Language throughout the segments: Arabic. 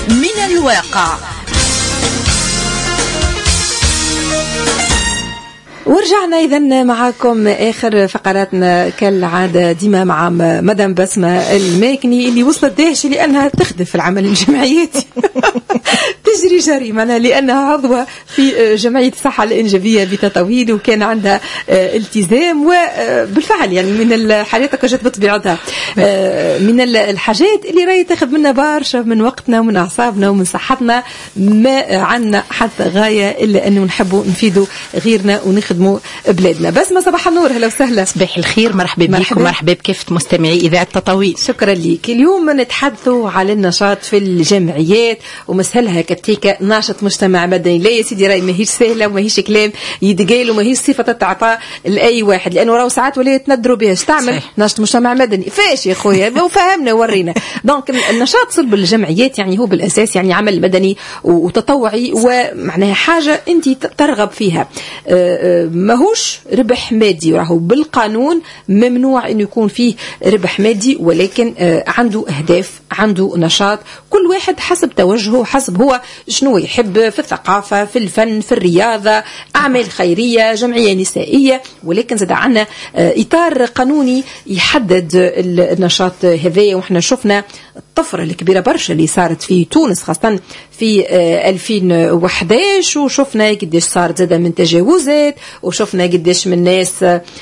من الواقع. ورجعنا إذن معاكم آخر فقراتنا كالعادة ديما مع مدام بسمة الماكني اللي وصلت داهش لأنها تخدم في العمل الجمعياتي تجري جري معنا لأنها عضوة في جمعية الصحة الإنجابية بتطويل وكان عندها التزام وبالفعل يعني من الحاجات جت بطبيعتها من الحاجات اللي راهي تاخذ منا برشا من وقتنا ومن أعصابنا ومن صحتنا ما عندنا حتى غاية إلا أنه نحبوا نفيدوا غيرنا ونخدموا بلادنا. بسمة صباح النور، هلا وسهلا. صباح الخير، مرحبا بكم، مرحبا بكافة مستمعي إذاعة تطويل. شكرا لك. اليوم نتحدثوا على النشاط في الجمعيات ومسهلها كتيكا ناشط مجتمع مدني. لا يا سيدي راي ماهيش سهلة وماهيش كلام يتقال وماهيش صفة تعطى لأي واحد، لأنه راهو ساعات ولا تندروا بها تعمل ناشط مجتمع مدني فاش يا خويا وفهمنا ورينا. دونك النشاط صلب الجمعيات يعني هو بالأساس يعني عمل مدني وتطوعي ومعناها حاجة أنت ترغب فيها، ماهوش ربح مادي، راهو بالقانون ممنوع انه يكون فيه ربح مادي، ولكن عنده اهداف، عنده نشاط، كل واحد حسب توجهه، حسب هو شنو يحب في الثقافة، في الفن، في الرياضة، اعمال خيرية، جمعية نسائية، ولكن زاد عنا اطار قانوني يحدد النشاط هذايا. وإحنا شفنا الطفرة الكبيرة برشا اللي صارت في تونس خاصة في 2011، وشفنا قديش صارت زاد من تجاوزات، وشفنا قديش من ناس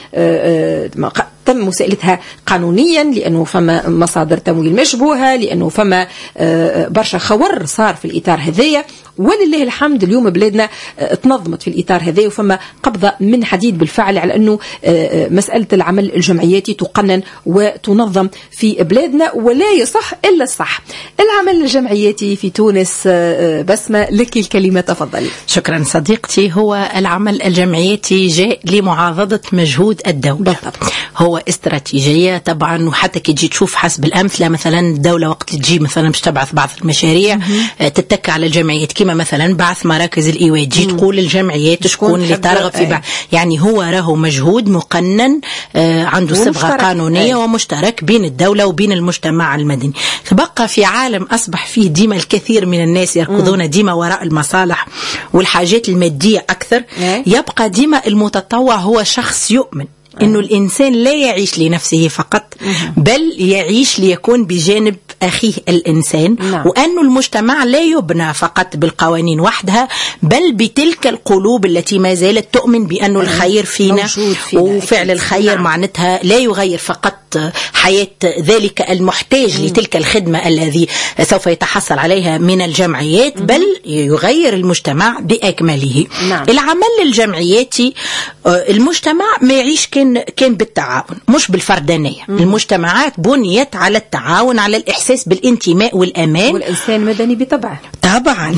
تم مساءلتها قانونيا لأنه فما مصادر تمويل مشبوهة، لأنه فما برشا خور صار في الإطار هذايا. ولله الحمد اليوم بلادنا تنظمت في الإطار هذايا وفما قبضة من حديد بالفعل على أنه مسألة العمل الجمعياتي تقنن وتنظم في بلادنا، ولا يصح إلا الصح. العمل الجمعياتي في تونس، بسمة لك الكلمة تفضلي. شكرا صديقتي. هو العمل الجمعياتي جاء لمعاضدة مجهود الدولة بالضبط. هو استراتيجية طبعا، وحتى كي تجي تشوف حسب الأمثلة مثلا الدولة وقت تجي مثلا باش تبعث بعض المشاريع تتكى على الجمعيات، كما مثلا بعث مراكز الإيواء، تجي تقول الجمعيات شكون اللي ترغب في بعض، يعني هو راهو مجهود مقنن عنده صبغة قانونية ومشترك بين الدولة وبين المجتمع المدني. تبقى في عالم أصبح فيه ديما الكثير من الناس يركضون ديما وراء المصالح والحاجات المادية أكثر، يبقى ديما المتطوع هو شخص يؤمن إنه الإنسان لا يعيش لنفسه فقط، بل يعيش ليكون بجانب أخيه الإنسان، وأنه المجتمع لا يبنى فقط بالقوانين وحدها، بل بتلك القلوب التي ما زالت تؤمن بأنه الخير فينا وفعل الخير معناتها لا يغير فقط حياة ذلك المحتاج لتلك الخدمة الذي سوف يتحصل عليها من الجمعيات، بل يغير المجتمع بأكمله. العمل الجمعياتي المجتمع ما يعيش كان بالتعاون مش بالفردانية. المجتمعات بنيت على التعاون، على الإحساس بالانتماء والأمان، والإنسان مدني بطبعه طبعا.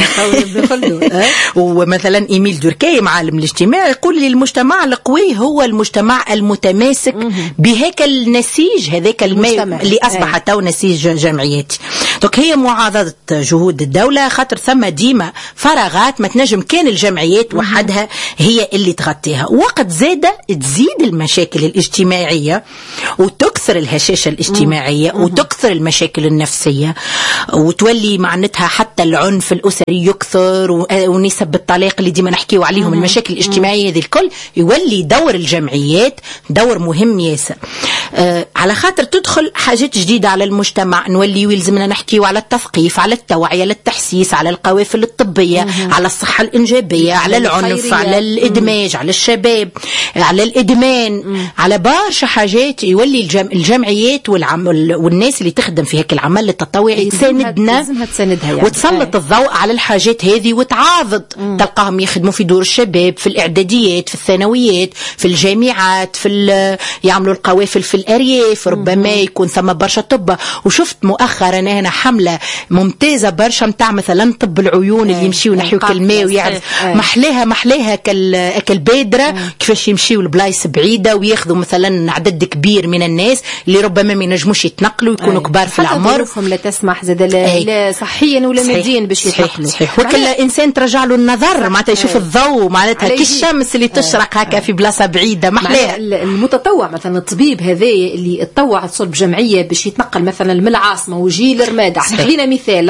ومثلا إيميل دوركاي معالم الاجتماع يقول لي المجتمع القوي هو المجتمع المتماسك بهيك النسيج هذاك اللي أصبح تو نسيج جمعياتي. دونك هي معاضدة جهود الدولة، خاطر ثم ديما فراغات ما تنجم كان الجمعيات وحدها هي اللي تغطيها. وقت زادة تزيد المشاكل الاجتماعية وتكثر الهشاشة الاجتماعية وتكثر المشاكل النفسية، وتولي معناتها حتى العنف الأسري يكثر، ونسب الطلاق اللي ديما نحكيو عليهم، المشاكل الاجتماعية هذه الكل، يولي دور الجمعيات دور مهم ياسر. على خاطر تدخل حاجات جديدة على المجتمع، نولي يلزمنا نحكيو على التثقيف، على التوعية، على التحسيس، على القوافل الطبية، على الصحة الإنجابية، على العنف، على الإدماج، على الشباب، على الإدمان، على برشا حاجات. يولي الجمعيات والناس اللي تخدم في هيك العمل التطوعي تساندنا يعني. وتسلط الضوء على الحاجات هذه وتعاضد. تلقاهم يخدموا في دور الشباب، في الإعداديات، في الثانويات، في الجامعات، يعملوا القوافل في الأرياف، ربما يكون ثم برشا طب. وشفت مؤخرا هنا حملة ممتازة برشا متاع مثلا طب العيون اللي يمشيوا نحيو كلمة ويعرف محلاها كالبادرة كيفاش يمشيوا البلايص بعيدة وياخذوا مثلا عدد كبير من الناس اللي ربما ما ينجموش يتنقلوا، يكونوا كبار في العمر، ظروفهم لا تسمح زاد لا صحيا ولا ماديا باش يتنقلوا. وكل انسان ترجع له النظر معناتها يشوف الضوء معناتها كالشمس اللي تشرق هكا في بلاصه بعيده. محلاها المتطوع مثلا الطبيب هذا اللي تطوع صلب جمعيه باش يتنقل مثلا من العاصمه ويجي للرمادة. خلينا مثال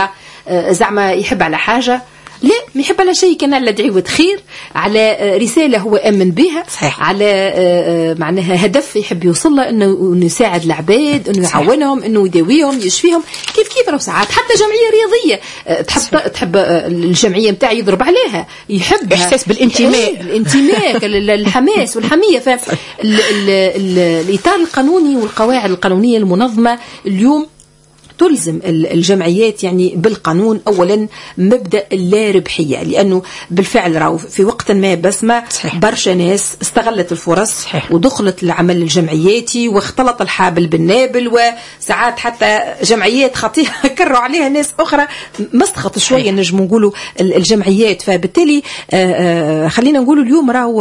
زعما يحب على حاجة، لا ما يحب على شيء، كان على دعوة خير، على رسالة هو أمن بها، صحيح. على معناها هدف يحب يوصل له، إنه يساعد العباد، إنه يعاونهم، إنه يداويهم، يشفيهم. كيف لو ساعات حتى جمعية رياضية تحب الجمعية متاع يضرب عليها، يحب إحساس بالانتماء، الحماس والحمية. الإطار القانوني والقواعد القانونية المنظمة اليوم تلزم الجمعيات يعني بالقانون أولا مبدأ اللا ربحية، لأنه بالفعل راهو في وقت ما بسمة برشا ناس استغلت الفرص ودخلت العمل الجمعياتي واختلط الحابل بالنابل، وساعات حتى جمعيات خطيرة كروا عليها ناس أخرى مسخط شوية نجم نقولوا الجمعيات. فبالتالي خلينا نقولوا اليوم راهو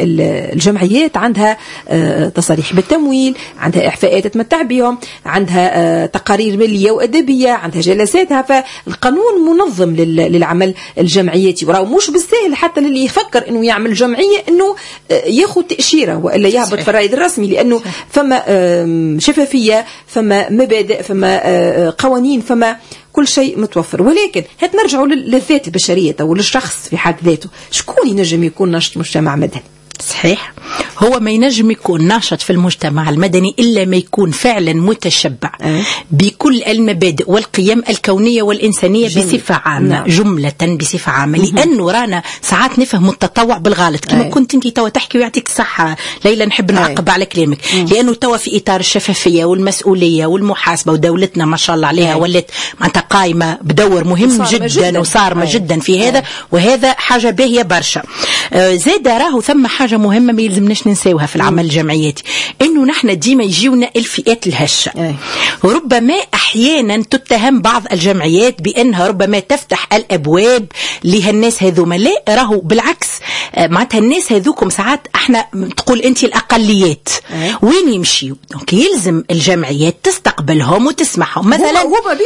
الجمعيات عندها تصاريح بالتمويل، عندها إعفاءات تمتع بهم، عندها تقارير مالية وأدبية، عندها جلساتها. فالقانون منظم للعمل الجمعياتي، وراه مش بالسهل حتى للي يفكر انه يعمل جمعية انه ياخذ تأشيرة والا يهبط في الرائد الرسمي، لانه فما شفافية، فما مبادئ، فما قوانين، فما كل شيء متوفر. ولكن هات نرجعوا للذات البشرية او للشخص في حد ذاته، شكون ينجم يكون ناشط مجتمع مدني؟ صحيح، هو ما ينجم يكون ناشط في المجتمع المدني إلا ما يكون فعلا متشبع بكل المبادئ والقيم الكونية والإنسانية بصفة عامة. جملة بصفة عامة، لأنه رانا ساعات نفهم التطوع بالغلط كما كنت انت توا تحكي ويعطيك الصحة ليلى، نحب نعقب على كلامك، لأنه توا في إطار الشفافية والمسؤولية والمحاسبة، ودولتنا ما شاء الله عليها ولت معناتها قائمة بدور مهم جدا وصارمة جدا في هذا، وهذا حاجة باهية برشا. زاد راهو ثم حاجة مهمة ما يلزمناش ننساوها في العمل الجمعياتي، انه نحن ديما يجيونا الفئات الهشة. ربما احيانا تتهم بعض الجمعيات بانها ربما تفتح الابواب لهالناس هذوما، لا راهو بالعكس، معناتها الناس هذوكم ساعات احنا تقول انت الاقليات وين يمشيوا، دونك يلزم الجمعيات تستقبلهم وتسمعهم. مثلا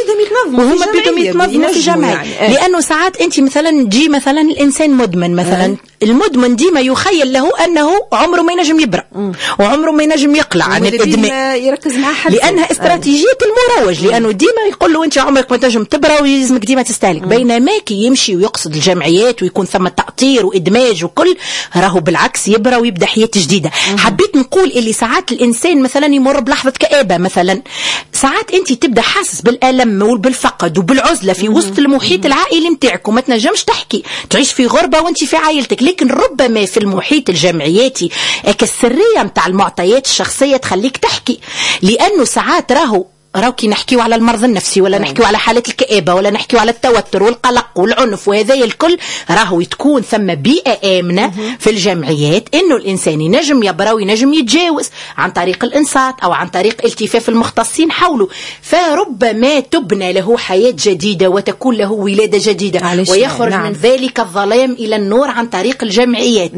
هما بيدهم يتنظموا في جمعية، لانه ساعات انت مثلا تجي مثلا الانسان مدمن مثلا، المدمن ديما يخيل له أنه عمره ما ينجم يبرأ وعمره ما ينجم يقلع عن الإدمان، يركز معها حل لأنها استراتيجية المروج، لأنه ديما يقول له أنت عمرك ما تنجم تبرأ ويلزمك ديما تستهلك. بينما كي يمشي ويقصد الجمعيات ويكون ثم تأطير وإدماج وكل، راهو بالعكس يبرأ ويبدأ حياة جديدة. حبيت نقول اللي ساعات الإنسان مثلا يمر بلحظة كآبة مثلا، ساعات أنت تبدأ حاسس بالألم وبالفقد وبالعزلة في وسط المحيط العائلي متاعك، وما تنجمش تحكي، تعيش في غربة وأنت في عائلتك، لكن ربما في المحيط الجمعياتي السرية متاع المعطيات الشخصية تخليك تحكي، لأنه ساعات راهو كي نحكيو على المرض النفسي، ولا نحكيو على حالة الكآبة، ولا نحكيو على التوتر والقلق والعنف وهذا الكل، راهو تكون ثم بيئة آمنة في الجمعيات انه الانسان ينجم يبرا وينجم يتجاوز عن طريق الانصات او عن طريق التفاف المختصين حوله، فربما تبنى له حياة جديدة وتكون له ولادة جديدة، ويخرج من ذلك الظلام الى النور عن طريق الجمعيات.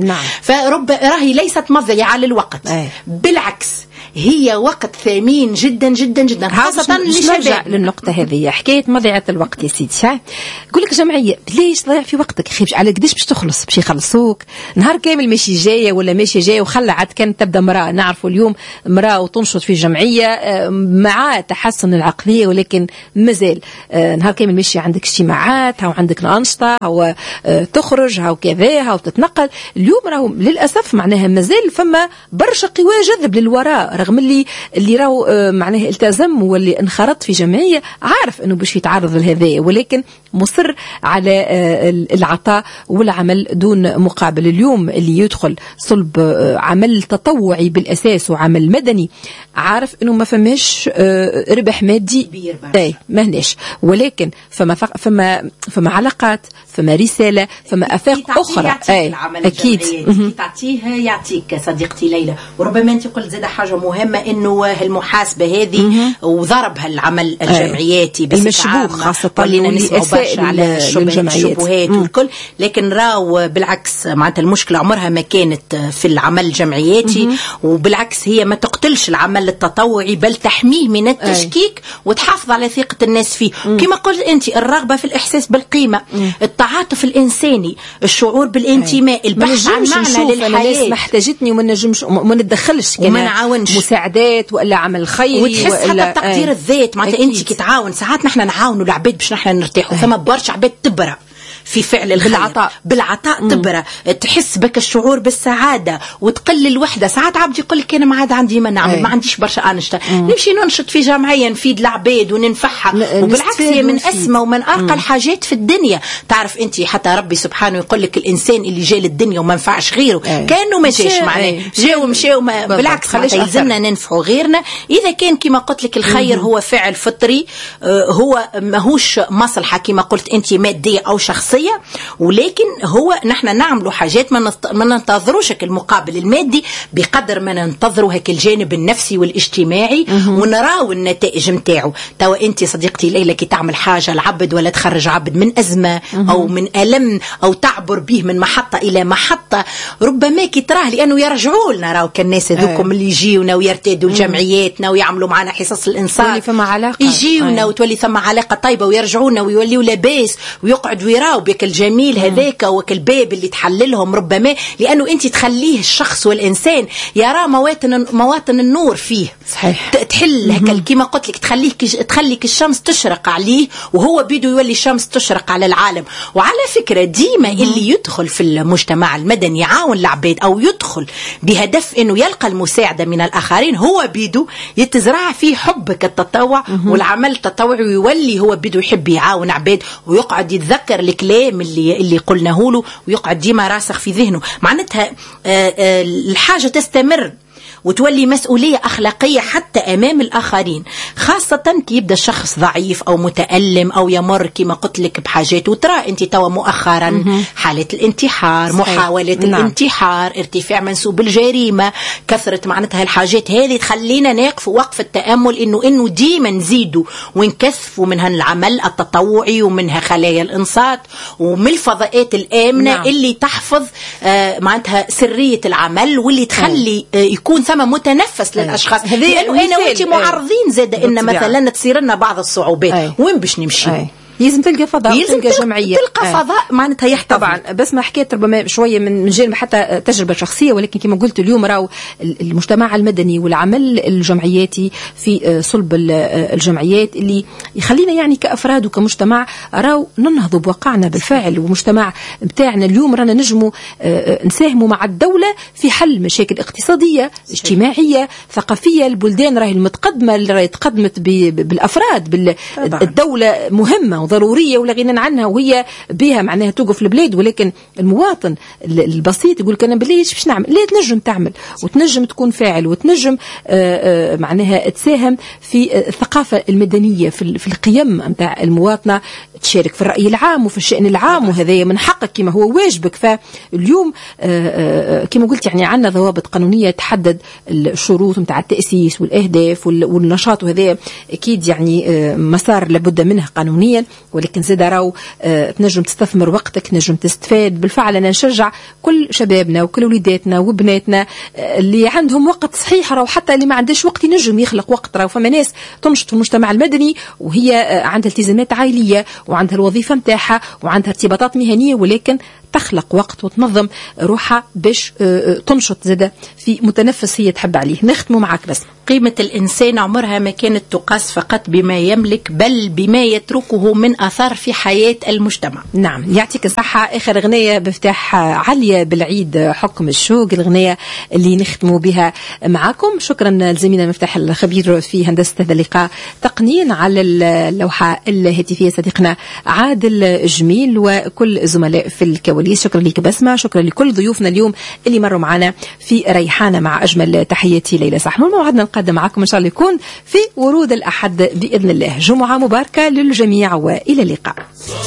راهي ليست مضيعة للوقت، بالعكس هي وقت ثمين جدا جدا جدا، خاصة نرجع للنقطة هذه، حكاية مضيعة الوقت يا سيدي. يقول لك جمعية ليش تضيع في وقتك؟ خيبش على قديش باش تخلص؟ باش يخلصوك نهار كامل ماشي جاية ولا ماشي جاية، وخلعت كانت تبدا امرأة، نعرفوا اليوم امرأة وتنشط في جمعية مع تحسن العقلية، ولكن مازال نهار كامل ماشي عندك اجتماعات، هاو عندك أنشطة، هاو تخرج، هاو كذا، هاو تتنقل. اليوم راهو للأسف معناها مازال فما برشا قوى جذب للوراء، رغم اللي راهو معناها التزم واللي انخرط في جمعية عارف انه باش يتعرض لهذا، ولكن مصر على العطاء والعمل دون مقابل. اليوم اللي يدخل صلب عمل تطوعي بالاساس وعمل مدني عارف انه ما فماش ربح مادي، ما هناش، ولكن فما علاقات، فما رسالة، فما افاق اخرى. اكيد تعطيه يعطيك صديقتي ليلى. وربما انت قلت زاد حاجه مهمه، انه المحاسبه هذه وضربها العمل الجمعياتي المشبوه، خاصه ولينا نسمعوا برشا على الشبهات والكل، لكن راو بالعكس معناتها المشكله عمرها ما كانت في العمل الجمعياتي، وبالعكس هي ما تقتلش العمل التطوعي، بل تحميه من التشكيك وتحافظ على ثقه الناس فيه. كما قلت انت، الرغبه في الاحساس بالقيمه، التعاطف الانساني، الشعور بالانتماء، البحث عن معنى للحياه. الناس محتاجتني وما نجمش وما ندخلش وما نعاونش، مساعدات ولا عمل خيري وتحس حتى تقدير الذات. معناتها انت كي تعاون ساعات نحن نعاونوا العباد باش نحن نرتاحوا، ثم برشا عباد تبرى في فعل الخير بالعطاء تبرى، تحس بك الشعور بالسعادة وتقل الوحدة. ساعات عبد يقول لك أنا ما عاد عندي ما نعمل، ما عنديش برشا أنشطة، نمشي ننشط في جمعية نفيد العباد وننفعها. وبالعكس هي من أسمى ومن أرقى الحاجات في الدنيا. تعرف أنت حتى ربي سبحانه يقول لك الإنسان اللي جاء للدنيا وما نفعش غيره كأنه ما جاش، معناه جاء ومشى. بالعكس يلزمنا ننفعوا غيرنا. إذا كان كما قلت لك الخير هو فعل فطري، هو ماهوش مصلحة كما قلت أنت مادية أو شخصية، ولكن هو نحن نعملوا حاجات ما ننتظروش المقابل المادي بقدر ما ننتظروا هيك الجانب النفسي والاجتماعي ونراو النتائج متاعه. توا انت صديقتي ليلى كي تعمل حاجه العبد ولا تخرج عبد من ازمه او من الم او تعبر به من محطه الى محطه، ربما كي تراه لانه يرجعوا لنا راهو كالناس هذوكم اللي يجيونا ويرتادوا لجمعياتنا ويعملوا معنا حصص الانصار، يجيونا وتولي ثم علاقه طيبه ويرجعونا ويوليوا لاباس ويقعدوا يراو بك الجميل هذاك وكالباب اللي تحللهم، ربما لأنه أنت تخليه الشخص والإنسان يرى مواطن النور فيه. صحيح. تحل هكا كما قلت لك تخليك الشمس تشرق عليه وهو بيده يولي الشمس تشرق على العالم. وعلى فكرة ديما اللي يدخل في المجتمع المدني يعاون العباد أو يدخل بهدف أنه يلقى المساعدة من الآخرين، هو بيده يتزرع فيه حبك التطوع والعمل التطوعي، ويولي هو بيده يحب يعاون عباد ويقعد يتذكر الكلام اللي قلناه له ويقعد ديما راسخ في ذهنه. معناتها الحاجة تستمر وتولي مسؤولية أخلاقية حتى أمام الآخرين، خاصة كي يبدأ الشخص ضعيف أو متألم أو يمر كما قلت لك بحاجات. وترى أنت توا مؤخرا حالة الانتحار، محاولة الانتحار، ارتفاع منسوب الجريمة، كثرة معناتها الحاجات هذه تخلينا نقف وقف التأمل إنه ديما نزيدوا ونكثفوا منها العمل التطوعي ومنها خلايا الإنصات ومن الفضاءات الآمنة اللي تحفظ معناتها سرية العمل واللي تخلي يكون ثم متنفس للأشخاص. لأنه أنا وأنت معرضين زاد إن مثلا تصير لنا بعض الصعوبات، وين باش نمشي؟ لازم تلقى فضاء، تلقى جمعية، تلقى فضاء معناتها يحتضن. طبعا بس ما حكيت ربما شوية من جانب حتى تجربة شخصية، ولكن كما قلت اليوم راو المجتمع المدني والعمل الجمعياتي في صلب الجمعيات اللي يخلينا يعني كأفراد وكمجتمع راو ننهضوا بواقعنا بالفعل. ومجتمع بتاعنا اليوم رانا نجموا نساهموا مع الدولة في حل مشاكل اقتصادية اجتماعية ثقافية. البلدان راهي المتقدمة اللي راهي تقدمت بالأفراد الدولة مهمة وضرورية ولا غنى عنها، وهي بها معناها توقف البلاد. ولكن المواطن البسيط يقول أنا بليش باش نعمل، لا تنجم تعمل وتنجم تكون فاعل وتنجم معناها تساهم في الثقافة المدنية في القيم متاع المواطنة، تشارك في الرأي العام وفي الشأن العام، وهذا من حقك كما هو واجبك. فاليوم كما قلت يعني عندنا ضوابط قانونية تحدد الشروط متاع التأسيس والأهداف والنشاط، وهذا أكيد يعني مسار لابد منه قانونيا. ولكن زاد راو تنجم تستثمر وقتك، تنجم تستفاد بالفعل. أنا نشجع كل شبابنا وكل وليداتنا وبناتنا اللي عندهم وقت صحيح، راو حتى اللي ما عندش وقت ينجم يخلق وقت. راو فما ناس تنشط في المجتمع المدني وهي عندها التزامات عائلية وعندها الوظيفة متاعها وعندها ارتباطات مهنية، ولكن تخلق وقت وتنظم روحها باش تنشط زادة في متنفس هي تحب عليه. نختموا معك بس قيمة الإنسان عمرها ما كانت تقاس فقط بما يملك بل بما يتركه من أثر في حياة المجتمع. نعم يعطيك الصحة. آخر غنية بافتتاح عليا بالعيد حكم الشوق، الغنية اللي نختموا بها معاكم. شكرا لزميلنا مفتاح الخبير في هندسة هذا اللقاء تقنيا على اللوحة الهاتفية صديقنا عادل جميل وكل زملاء في الكواليس. شكرا لك بسمة، شكرا لكل ضيوفنا اليوم اللي مروا معنا في ريحانة. مع أجمل تحياتي ليلى صحنون، موعدنا نقدم معكم إن شاء الله يكون في ورود الأحد بإذن الله. جمعة مباركة للجميع وإلى اللقاء.